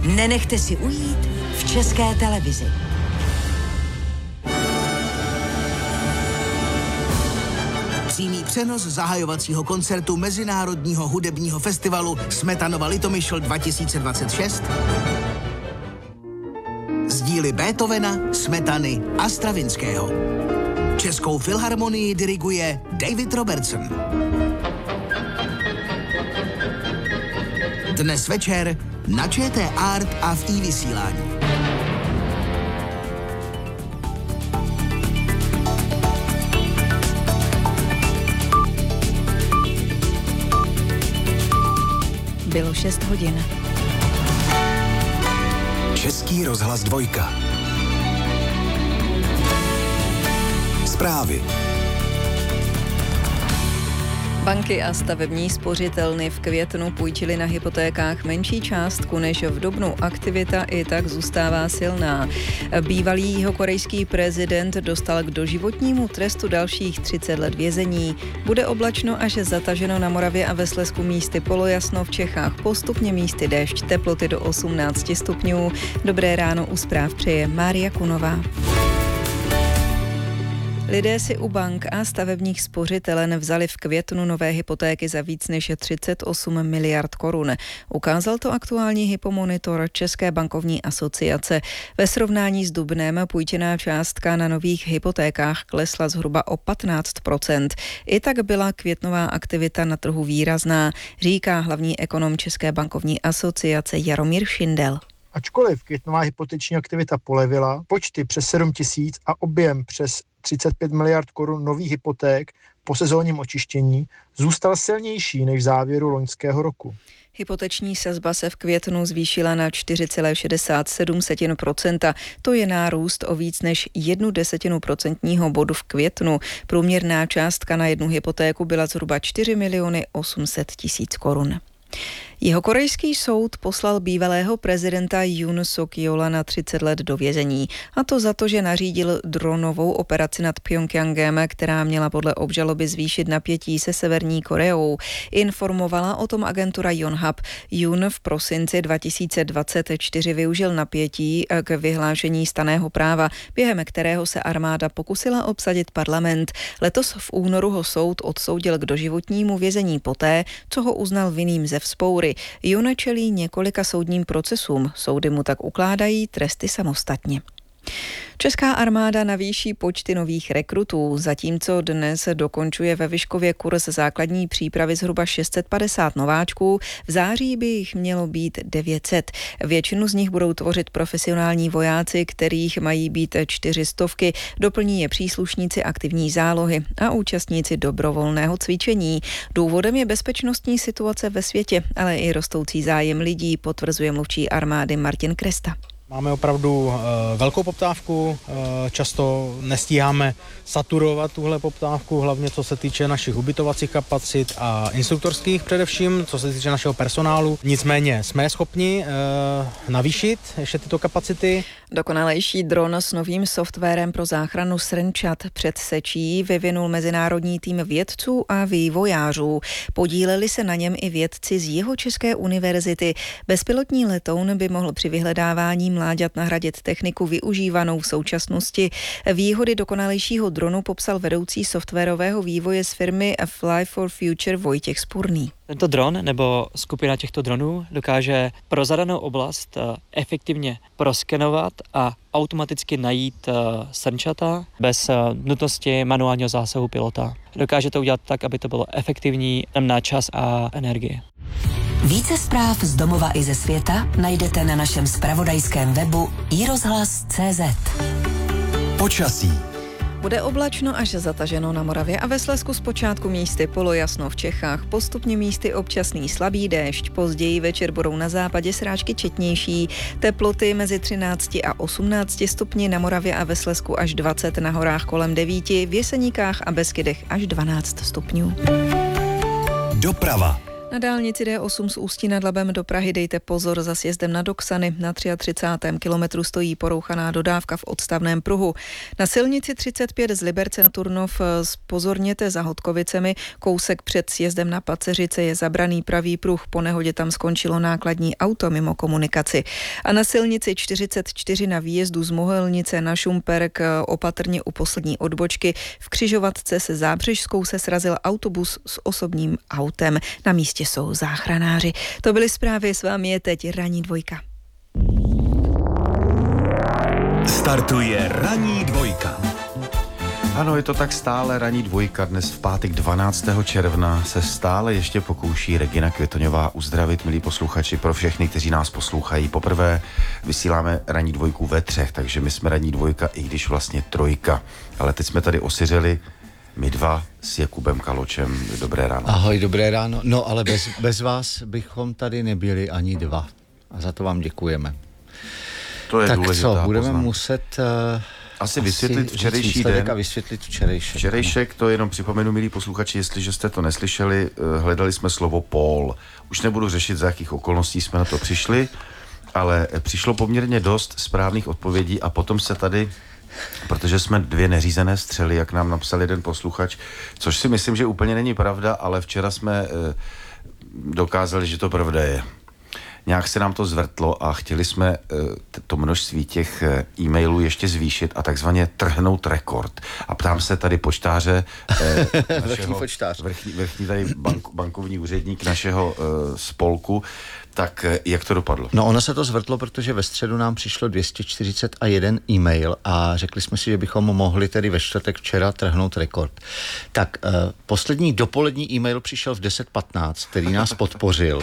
Nenechte si ujít v České televizi. Přímý přenos zahajovacího koncertu Mezinárodního hudebního festivalu Smetanova Litomyšl 2026 z díly Beethovena, Smetany a Stravinského. Českou filharmonii diriguje David Robertson. Dnes večer na ČT Art a v iVysílání. Bylo 6 hodin. Český rozhlas 2. Zprávy. Banky a stavební spořitelny v květnu půjčily na hypotékách menší částku než v dubnu. Aktivita i tak zůstává silná. Bývalý jihokorejský prezident dostal k doživotnímu trestu dalších 30 let vězení. Bude oblačno až zataženo na Moravě a ve Slezsku, místy polojasno, v Čechách postupně místy déšť, teploty do 18 stupňů. Dobré ráno, u zpráv přeje Mária Kunová. Lidé si u bank a stavebních spořitelen vzali v květnu nové hypotéky za víc než 38 miliard korun. Ukázal to aktuální hypomonitor České bankovní asociace. Ve srovnání s dubnem půjčená částka na nových hypotékách klesla zhruba o 15%. I tak byla květnová aktivita na trhu výrazná, říká hlavní ekonom České bankovní asociace Jaromír Šindel. Ačkoliv květnová hypoteční aktivita polevila, počty přes 7 000 a objem přes 35 miliard korun nových hypoték po sezónním očištění zůstal silnější než v závěru loňského roku. Hypoteční sazba se v květnu zvýšila na 4,67%. To je nárůst o víc než 0,1 procentního bodu v květnu. Průměrná částka na jednu hypotéku byla zhruba 4 800 000 korun. Jihokorejský soud poslal bývalého prezidenta Yoon Suk-yeola na 30 let do vězení. A to za to, že nařídil dronovou operaci nad Pchjongjangem, která měla podle obžaloby zvýšit napětí se Severní Koreou. Informovala o tom agentura Yonhap. Yoon v prosinci 2024 využil napětí k vyhlášení stanného práva, během kterého se armáda pokusila obsadit parlament. Letos v únoru ho soud odsoudil k doživotnímu vězení poté, co ho uznal vinným ze vzpoury. Yoon čelí několika soudním procesům. Soudy mu tak ukládají tresty samostatně. Česká armáda navýší počty nových rekrutů, zatímco dnes dokončuje ve Vyškově kurz základní přípravy zhruba 650 nováčků. V září by jich mělo být 900. Většinu z nich budou tvořit profesionální vojáci, kterých mají být 400. Doplní je příslušníci aktivní zálohy a účastníci dobrovolného cvičení. Důvodem je bezpečnostní situace ve světě, ale i rostoucí zájem lidí, potvrzuje mluvčí armády Martin Kresta. Máme opravdu velkou poptávku, často nestíháme saturovat tuhle poptávku, hlavně co se týče našich ubytovacích kapacit a instruktorských především, co se týče našeho personálu. Nicméně jsme schopni navýšit ještě tyto kapacity. Dokonalejší dron s novým softwarem pro záchranu srnčat před sečí vyvinul mezinárodní tým vědců a vývojářů. Podíleli se na něm i vědci z Jihočeské univerzity. Bezpilotní letoun by mohl při vyhledávání mláďat nahradit techniku využívanou v současnosti. Výhody dokonalejšího dronu popsal vedoucí softwarového vývoje z firmy Fly for Future Vojtěch Spurný. Tento dron nebo skupina těchto dronů dokáže pro zadanou oblast efektivně proskenovat a automaticky najít srnčata bez nutnosti manuálního zásahu pilota. Dokáže to udělat tak, aby to bylo efektivní na čas a energii. Více zpráv z domova i ze světa najdete na našem zpravodajském webu iRozhlas.cz. Počasí. Bude oblačno až zataženo na Moravě a ve Slezsku zpočátku místy polojasno, v Čechách postupně místy občasný slabý déšť, později večer budou na západě srážky četnější, teploty mezi 13 a 18 stupni, na Moravě a ve Slezsku až 20, na horách kolem 9, v Jeseníkách a Beskydech až 12 stupňů. Doprava. Na dálnici D8 z Ústí nad Labem do Prahy dejte pozor za sjezdem na Doksany. Na 33. kilometru stojí porouchaná dodávka v odstavném pruhu. Na silnici 35 z Liberce na Turnov pozorněte za Hodkovicemi. Kousek před sjezdem na Paceřice je zabraný pravý pruh. Po nehodě tam skončilo nákladní auto mimo komunikaci. A na silnici 44 na výjezdu z Mohelnice na Šumperk opatrně u poslední odbočky v křižovatce se Zábřežskou se srazil autobus s osobním autem. Na místě jsou záchranáři. To byly zprávy, s vámi je teď Ranní dvojka. Startuje Ranní dvojka. Ano, je to tak stále Ranní dvojka. Dnes v pátek 12. června se stále ještě pokouší Regina Květoňová uzdravit, milí posluchači, pro všechny, kteří nás poslouchají. Poprvé vysíláme Ranní dvojku ve 3, takže my jsme Ranní dvojka, i když vlastně 3. Ale teď jsme tady osiřeli my 2 s Jakubem Kaločem. Dobré ráno. Ahoj, dobré ráno. No ale bez vás bychom tady nebyli ani 2. A za to vám děkujeme. To je důležitá Tak co, budeme poznámka. muset asi vysvětlit včerejší den. A vysvětlit včerejšek. Včerejšek, to jenom připomenu, milí posluchači, jestliže jste to neslyšeli, hledali jsme slovo pól. Už nebudu řešit, za jakých okolností jsme na to přišli, ale přišlo poměrně dost správných odpovědí a potom se tady, protože jsme 2 neřízené střely, jak nám napsal jeden posluchač, což si myslím, že úplně není pravda, ale včera jsme dokázali, že to pravda je. Nějak se nám to zvrtlo a chtěli jsme to množství těch e-mailů ještě zvýšit a takzvaně trhnout rekord. A ptám se tady poštáře, vrchní tady bankovní úředník našeho spolku, tak jak to dopadlo? No ono se to zvrtlo, protože ve středu nám přišlo 241 e-mail a řekli jsme si, že bychom mohli tedy ve čtvrtek včera trhnout rekord. Tak poslední dopolední e-mail přišel v 10:15, který nás podpořil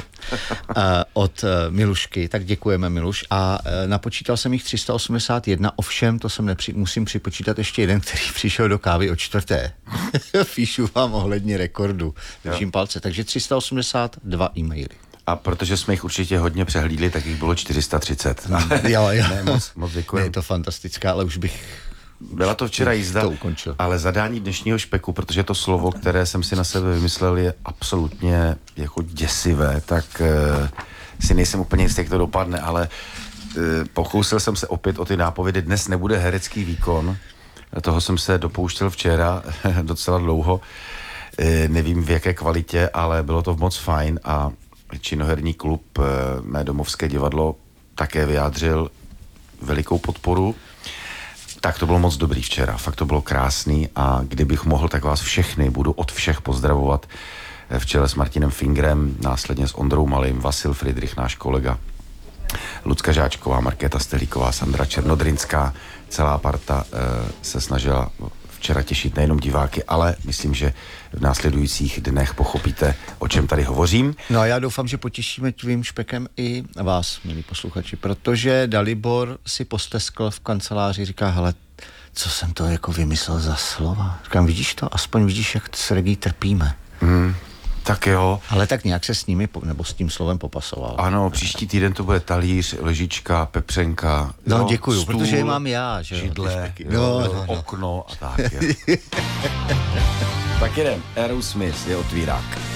od Milušky, tak děkujeme Miluš a napočítal jsem jich 381, ovšem to jsem musím připočítat ještě jeden, který přišel do kávy o 4. Píšu vám ohledně rekordu, držím palce, takže 382 e-maily. A protože jsme jich určitě hodně přehlídli, tak jich bylo 430. Jo. Ne, moc děkuji. Je to fantastická, ale už bych... Byla to včera jízda, ale zadání dnešního špeku, protože to slovo, které jsem si na sebe vymyslel, je absolutně jako děsivé, tak si nejsem úplně jistý, jak to dopadne, ale pokousil jsem se opět o ty nápovědy. Dnes nebude herecký výkon, toho jsem se dopouštěl včera docela dlouho. Nevím v jaké kvalitě, ale bylo to moc fajn a činoherní klub Mé domovské divadlo také vyjádřil velikou podporu. Tak to bylo moc dobrý včera, fakt to bylo krásný a kdybych mohl, tak vás všechny budu od všech pozdravovat v čele s Martinem Fingrem, následně s Ondrou Malým, Vasil Friedrich, náš kolega, Lucka Žáčková, Markéta Stelíková, Sandra Černodrinská, celá parta se snažila včera těšit nejenom diváky, ale myslím, že v následujících dnech pochopíte, o čem tady hovořím. No a já doufám, že potěšíme tvým špekem i vás, milí posluchači, protože Dalibor si posteskl v kanceláři, říká, hele, co jsem to jako vymyslel za slova? Říkám, vidíš to? Aspoň vidíš, jak s Regí trpíme. Tak jo. Ale tak nějak se s nimi, nebo s tím slovem popasoval. Ano, příští týden to bude talíř, lžička, pepřenka. No děkuju, stůl, protože je mám já, že židle, no. okno a tak. Tak jedem. Aerosmith je otvírák.